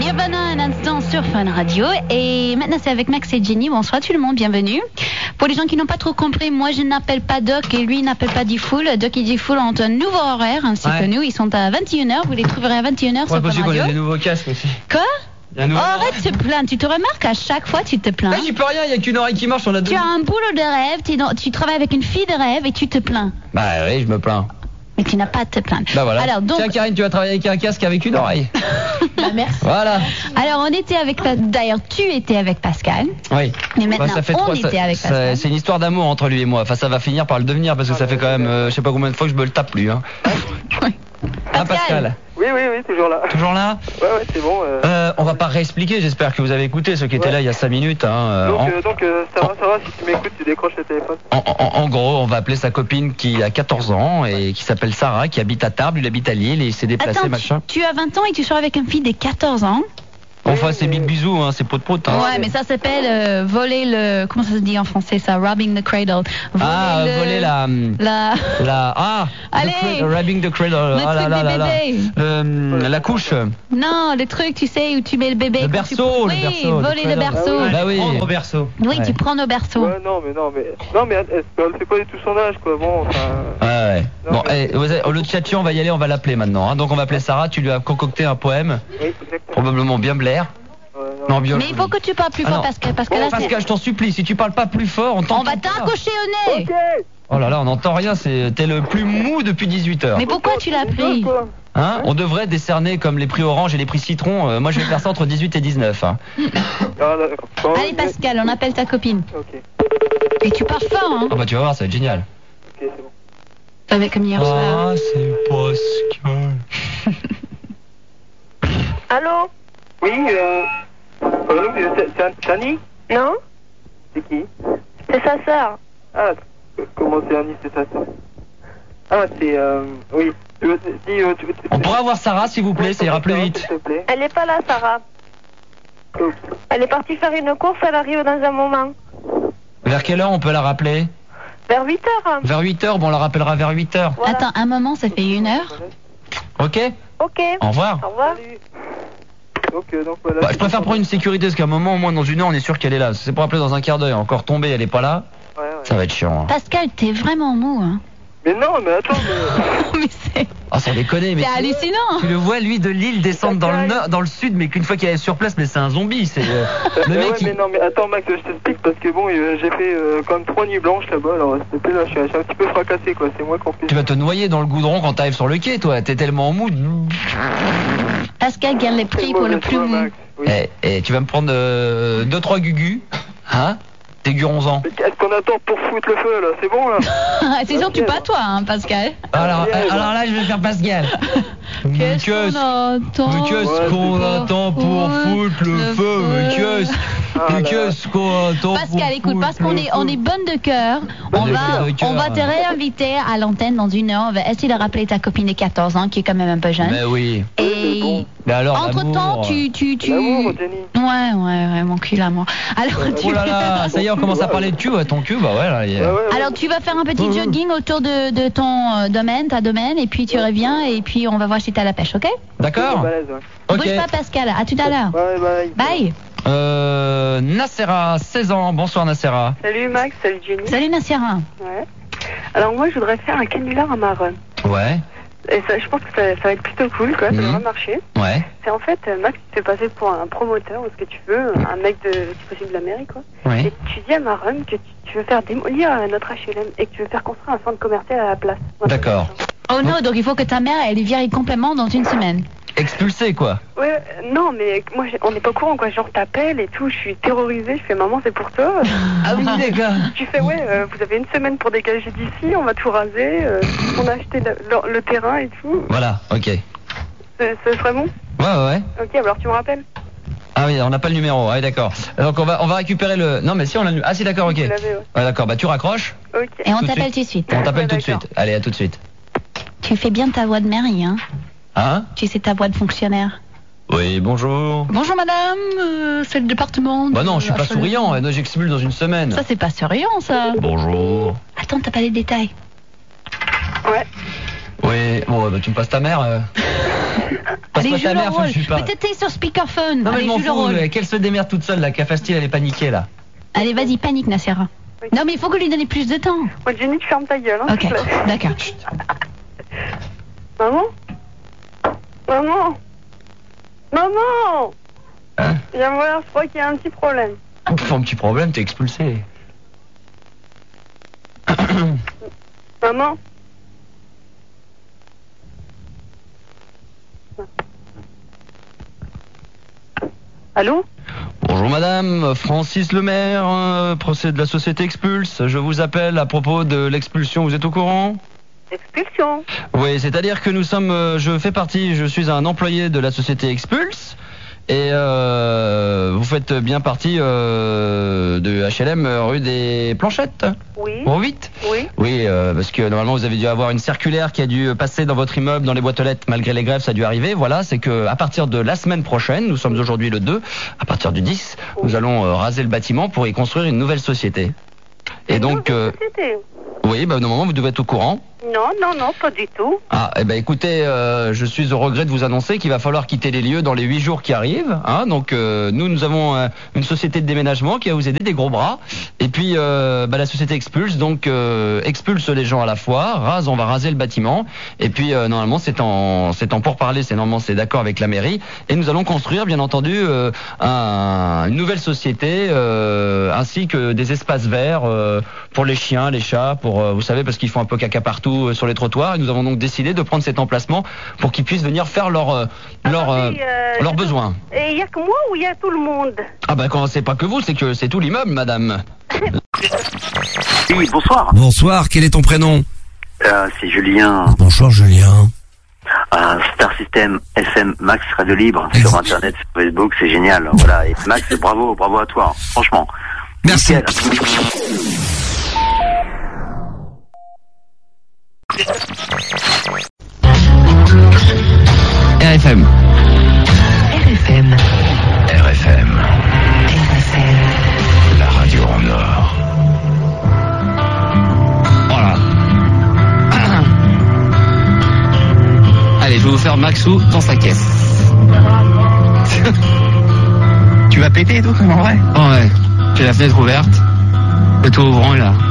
Nirvana un instant sur Fun Radio. Et maintenant c'est avec Max et Jenny. Bonsoir tout le monde, bienvenue. Pour les gens qui n'ont pas trop compris, moi je n'appelle pas Doc et lui n'appelle pas D-Fool. Doc et D-Fool ont un nouveau horaire ainsi que nous. Ils sont à 21h, vous les trouverez à 21h sur Fun Radio. qu'on ait des nouveaux casques aussi. Quoi? Arrête de te plaindre, tu te remarques à chaque fois tu te plains. J'y peux rien, il n'y a qu'une oreille qui marche, on a deux. Tu as un boulot de rêve, tu travailles avec une fille de rêve et tu te plains. Bah oui, je me plains. Mais tu n'as pas à te plaindre. Bah voilà. Alors, donc... Tiens Karine, tu vas travailler avec un casque avec une oreille. Bah merci. Voilà. Alors on était avec... D'ailleurs tu étais avec Pascal. Oui. Mais maintenant on était avec Pascal. C'est une histoire d'amour entre lui et moi. Enfin ça va finir par le devenir parce que ça fait quand même je sais pas combien de fois que je me le tape lui. Hein. Oui. Pascal. Oui, toujours là. Toujours là? Ouais, c'est bon. On va pas réexpliquer, j'espère que vous avez écouté ceux qui étaient là il y a 5 minutes. Hein, donc ça va, si tu m'écoutes, tu décroches le téléphone. En gros, on va appeler sa copine qui a 14 ans et qui s'appelle Sarah, qui habite à Tarbes, il habite à Lille et il s'est déplacé. Attends, machin. Tu as 20 ans et tu sors avec une fille de 14 ans. Enfin, c'est big bisous, hein, c'est prout-prout. Hein. Ouais, mais ça s'appelle voler le... Comment ça se dit en français ça? Robbing the cradle. Voler la... Allez, robbing the cradle. La couche. Non, le truc, tu sais, où tu mets le bébé. Le berceau, Oui, voler le berceau. Bah oui. Prendre au berceau. Oui, tu prends au berceau. Ouais, non, mais elle fait pas du tout son âge, quoi. Bon, enfin... Ouais. Non, Bon, le tchatchi, on va y aller, on va l'appeler maintenant. Hein. Donc on va appeler Sarah, tu lui as concocté un poème. Oui, exactement. Probablement bien blaire. Non, bien. Mais il faut que tu parles plus fort parce que là, Pascal, je t'en supplie, si tu parles pas plus fort, on va t'accrocher au nez. Ok. Oh là là, on n'entend rien, t'es le plus mou depuis 18h. Mais pourquoi tu l'as pris? Hein? On devrait décerner comme les prix orange et les prix citron. Moi, je vais faire ça entre 18 et 19. Hein. Allez, Pascal, on appelle ta copine. Ok. Et tu parles fort, hein? Ah bah tu vas voir, ça va être génial. Ok, c'est bon. Avec comme hier soir. Ah, c'est Pascal. Allô? Oui, c'est Annie? Non? C'est qui? C'est sa sœur. Ah, comment c'est Annie, c'est sa sœur? Ah, c'est, oui. On pourra avoir Sarah, s'il vous plaît, ça ira plus vite. S'il te plaît. Elle est pas là, Sarah. Elle est partie faire une course, elle arrive dans un moment. Vers quelle heure on peut la rappeler? Vers 8h. Vers 8h, bon, on la rappellera vers 8h. Voilà. Attends, un moment, ça fait 1 heure. Ok? Ok. Au revoir. Au revoir. Donc voilà. Bah, je préfère prendre une sécurité parce qu'à un moment, au moins dans 1 heure, on est sûr qu'elle est là. Si c'est pour appeler dans un quart d'heure, encore tombée, elle est pas là. Ouais. Ça va être chiant. Hein. Pascal, t'es vraiment mou, hein? Mais non, mais attends, Mais c'est... Ah, sans déconner, mais C'est hallucinant. tu le vois, lui, de Lille descendre dans le nord, dans le sud, mais qu'une fois qu'il est sur place, mais c'est un zombie. C'est le mec. Ouais, mais non, mais attends, Max, je t'explique parce que bon, j'ai fait quand même 3 nuits blanches là-bas. Alors, s'il te plaît, là, je suis un petit peu fracassé, quoi. C'est moi qui en plus. Tu vas te noyer dans le goudron quand t'arrives sur le quai, toi. T'es tellement en mou. Pascal gagne les prix pour le plus mou. Oui. Et tu vas me prendre 2-3 gugus, hein? T'es gurons-en. Mais qu'est-ce qu'on attend pour foutre le feu là? C'est bon là? C'est surtout pas toi, hein, Pascal. Alors là, je vais faire Pascal. Qu'est-ce qu'on attend pour foutre le feu? Mais qu'est-ce qu'on attend pour Pascal, écoute, parce qu'on est bonne de cœur, on va te réinviter à l'antenne dans 1 heure. On va essayer de rappeler ta copine de 14 ans qui est quand même un peu jeune. Mais oui. Et bon. Mais alors, entre-temps, tu... L'amour, Jenny. Ouais, mon cul, l'amour. Alors, Oh là là, ça y est, on commence à parler de cul, ouais, ton cul, bah ouais, là. Alors tu vas faire un petit jogging autour de ton domaine, et puis tu reviens, et puis on va voir si t'as la pêche, ok? D'accord. Balèze, ouais. Ok. Bouge pas, Pascal, à tout à l'heure. Bye. Bye. Nassera, 16 ans. Bonsoir Nassera. Salut Max, salut Jenny. Salut Nassira. Ouais. Alors moi, je voudrais faire un canular à marron. Ouais. Et ça, je pense que ça va être plutôt cool, quoi. Ça devrait marcher. Ouais. C'est en fait, Max, tu te fais passer pour un promoteur ou ce que tu veux, un mec de, si possible, de la mairie, quoi. Ouais. Et tu dis à Marron que tu veux faire démolir notre HLM et que tu veux faire construire un centre commercial à la place. Voilà. D'accord. Oh non, donc il faut que ta mère, elle vire complètement dans 1 semaine. Expulsé, quoi. Ouais, non, mais moi, on n'est pas au courant, quoi. Genre, t'appelles et tout, je suis terrorisée, je fais maman, c'est pour toi. Ah oui, les gars. Tu fais, ouais, vous avez 1 semaine pour dégager d'ici, on va tout raser, on a acheté le terrain et tout. Voilà, ok. Ce serait bon? Ouais. Ok, alors tu me rappelles? Ah oui, on n'a pas le numéro, ouais, d'accord. Donc on va récupérer le... Non, mais si, on l'a... Ah si, d'accord, ok. Vous l'avez, ouais. Ouais, d'accord, bah tu raccroches. Ok. Et on Tout de t'appelle tout suite. de suite. On t'appelle Ouais, tout de d'accord. suite. Allez, à tout de suite. Tu fais bien ta voix de mairie, hein? Hein? Tu sais ta voix de fonctionnaire. Oui, bonjour. Bonjour madame, c'est le département. Bah non, je suis pas souriant, j'expulse dans 1 semaine. Ça c'est pas souriant ça. Bonjour. Attends, t'as pas les détails. Ouais. Oui, bon, bah tu me passes ta mère. Passe-moi Allez, joue ta le mère, faut que rôle. je suis pas. Peut-être t'es sur speakerphone. Non, mais je Allez, m'en joue le fous, rôle. qu'elle se démerde toute seule, là. Qu'à Fastille, elle est paniquée, là. Allez, vas-y, panique, Nassera. Oui. Non, mais il faut que lui donner plus de temps. Ouais, Jenny, tu fermes ta gueule. Hein, Ok, s'il te plaît. d'accord. Maman Maman Maman Hein? Viens voir, je crois qu'il y a un petit problème. Pff, un petit problème, t'es expulsé. Maman Allô? Bonjour madame, Francis Lemaire, procès de la société Expulse. Je vous appelle à propos de l'expulsion, vous êtes au courant? Expulsion. Oui, c'est-à-dire que je suis un employé de la société Expulse. Et vous faites bien partie de HLM rue des Planchettes, Oui. au 8. Oui. Oui, parce que normalement vous avez dû avoir une circulaire qui a dû passer dans votre immeuble, dans les boîtes aux lettres, malgré les grèves, ça a dû arriver. Voilà, c'est que à partir de la semaine prochaine, nous sommes aujourd'hui le 2, à partir du 10, nous allons raser le bâtiment pour y construire une nouvelle société. Et donc, Société. oui, normalement vous devez être au courant. Non, pas du tout. Ah, eh ben écoutez, je suis au regret de vous annoncer qu'il va falloir quitter les lieux dans les 8 jours qui arrivent. Hein, donc nous avons une société de déménagement qui va vous aider, des gros bras. Et puis la société Expulse, donc expulse les gens à la fois, on va raser le bâtiment. Et puis normalement c'est en pourparlers, c'est d'accord avec la mairie. Et nous allons construire bien entendu une nouvelle société, ainsi que des espaces verts pour les chiens, les chats, pour vous savez parce qu'ils font un peu caca partout sur les trottoirs, et nous avons donc décidé de prendre cet emplacement pour qu'ils puissent venir faire leurs besoins. Et il y a que moi ou il y a tout le monde? Ah ben quand c'est pas que vous, c'est que c'est tout l'immeuble, madame. Oui, bonsoir. Bonsoir, quel est ton prénom? C'est Julien. Bonsoir Julien. Star System FM Max Radio Libre sur Internet, sur Facebook, c'est génial. Voilà, et Max, bravo à toi, franchement. Merci. Nickel. RFM. RFM. RFM. RFM. La radio en or. Voilà. Allez, je vais vous faire Maxou dans sa caisse. Tu vas péter et tout, comme en vrai? Oh ouais, j'ai la fenêtre ouverte, le toit ouvrant est là.